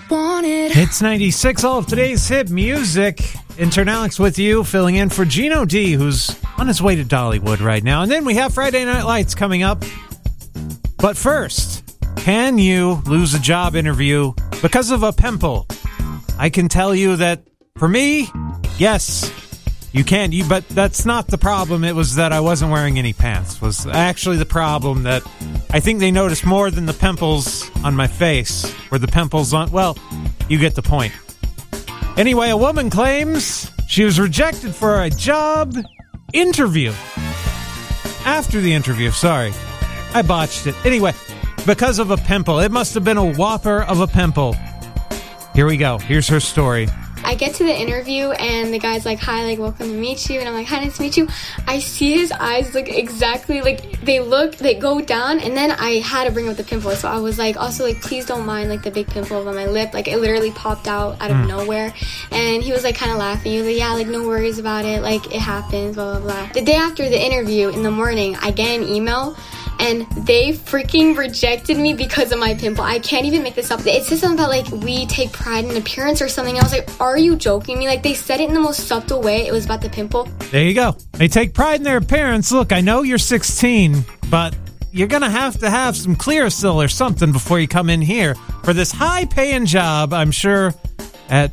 It's 96, all of today's hit music. Intern Alex with you, filling in for Gino D, who's on his way to Dollywood right now. And then we have Friday Night Lights coming up. But first, can you lose a job interview because of a pimple? I can tell you that for me, yes, you can. But that's not the problem. It was that I wasn't wearing any pants. Was actually the problem that I think they noticed more than the pimples on my face. Or the pimples on, well, you get the point. Anyway, a woman claims she was rejected for a job interview. After the interview, sorry. I botched it. Anyway, because of a pimple. It must have been a whopper of a pimple. Here we go. Here's her story. I get to the interview and the guy's like, hi, like, welcome to meet you. And I'm like, hi, nice to meet you. I see his eyes look exactly like they go down. And then I had to bring up the pimple. So I was like, also, like, please don't mind, like, the big pimple on my lip. Like, it literally popped out of nowhere. And he was, like, kind of laughing. He was like, yeah, like, no worries about it. Like, it happens, blah, blah, blah. The day after the interview in the morning, I get an email. And they freaking rejected me because of my pimple. I can't even make this up. It says something about, like, we take pride in appearance or something. I was like, are you joking me? Like, they said it in the most subtle way. It was about the pimple. There you go. They take pride in their appearance. Look, I know you're 16, but you're going to have some Clearasil or something before you come in here for this high-paying job, I'm sure, at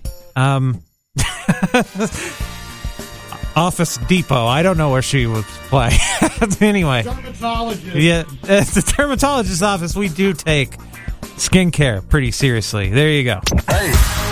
Office Depot. I don't know where she would play. Anyway. Dermatologist. Yeah, at the dermatologist's office, we do take skincare pretty seriously. There you go. Hey.